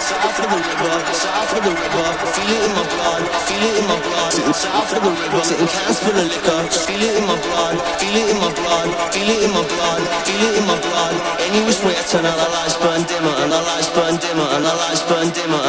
south of the river, south of the river. Feel it in my blood, feel it in my blood. Sitting south of the river, sitting cans full of liquor. Feel it in my blood, feel it in my blood, feel it in my blood, feel it in my blood. Any which way I turn out, the lights burn dimmer, and the lights burn dimmer, and the lights burn dimmer.